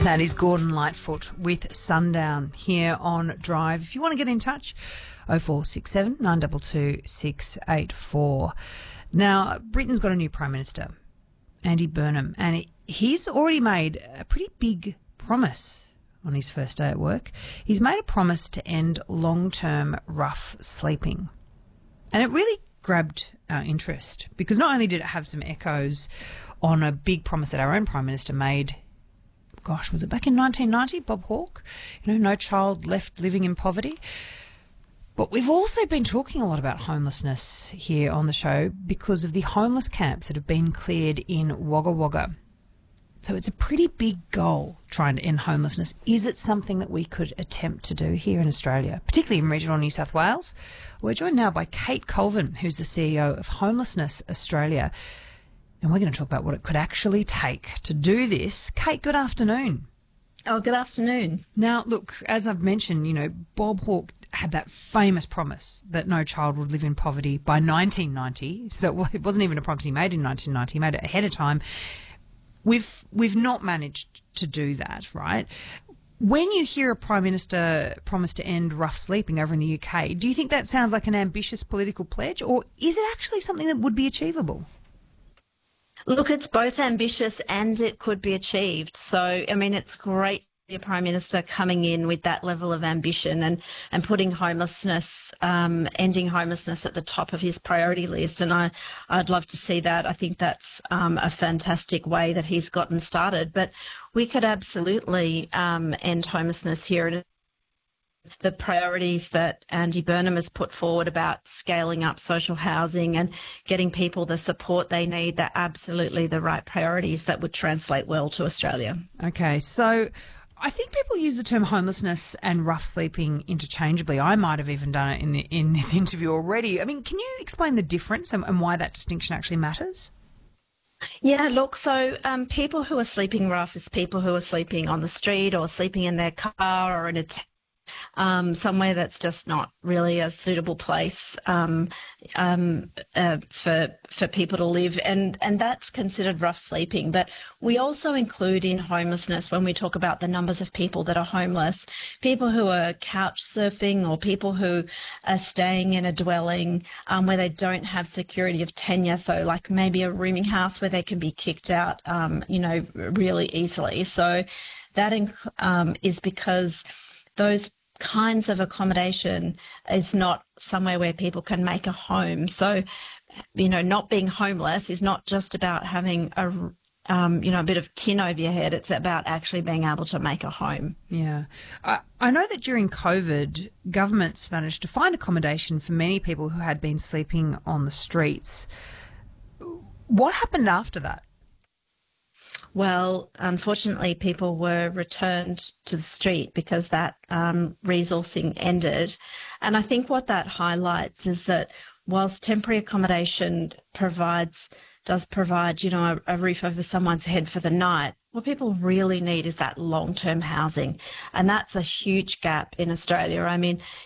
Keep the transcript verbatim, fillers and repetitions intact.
That is Gordon Lightfoot with Sundown here on Drive. If you want to get in touch, oh four six seven, nine two two, six eight four. Now, Britain's got a new Prime Minister, Andy Burnham, and he's already made a pretty big promise on his first day at work. He's made a promise to end long-term rough sleeping. And it really grabbed our interest because not only did it have some echoes on a big promise that our own Prime Minister made, gosh, was it back in nineteen ninety, Bob Hawke? You know, no child left living in poverty. But we've also been talking a lot about homelessness here on the show because of the homeless camps that have been cleared in Wagga Wagga. So it's a pretty big goal trying to end homelessness. Is it something that we could attempt to do here in Australia, particularly in regional New South Wales? We're joined now by Kate Colvin, who's the C E O of Homelessness Australia. And we're going to talk about what it could actually take to do this. Kate, good afternoon. Oh, good afternoon. Now, look, as I've mentioned, you know, Bob Hawke had that famous promise that no child would live in poverty by nineteen ninety. So it wasn't even a promise he made in nineteen ninety. He made it ahead of time. We've we've not managed to do that, right? When you hear a Prime Minister promise to end rough sleeping over in the U K, do you think that sounds like an ambitious political pledge, or is it actually something that would be achievable? Look, it's both ambitious and it could be achieved. So, I mean, it's great a Prime Minister coming in with that level of ambition and, and putting homelessness, um, ending homelessness at the top of his priority list. And I, I'd love to see that. I think that's um, a fantastic way that he's gotten started. But we could absolutely um, end homelessness here. And the priorities that Andy Burnham has put forward about scaling up social housing and getting people the support they need, they're absolutely the right priorities that would translate well to Australia. Okay, so I think people use the term homelessness and rough sleeping interchangeably. I might have even done it in the, in this interview already. I mean, can you explain the difference and, and why that distinction actually matters? Yeah, look, so um, people who are sleeping rough is people who are sleeping on the street or sleeping in their car or in a tent. Um, somewhere that's just not really a suitable place um, um, uh, for for people to live, and and that's considered rough sleeping. But we also include in homelessness, when we talk about the numbers of people that are homeless, people who are couch surfing or people who are staying in a dwelling um, where they don't have security of tenure, so like maybe a rooming house where they can be kicked out, um, you know, really easily. So that inc- um, is because those kinds of accommodation is not somewhere where people can make a home. So, you know, not being homeless is not just about having a, um, you know, a bit of tin over your head. It's about actually being able to make a home. Yeah. I, I know that during COVID, governments managed to find accommodation for many people who had been sleeping on the streets. What happened after that? Well, unfortunately, people were returned to the street because that um, resourcing ended. And I think what that highlights is that whilst temporary accommodation provides, does provide, you know, a, a roof over someone's head for the night, what people really need is that long-term housing. And that's a huge gap in Australia. I mean,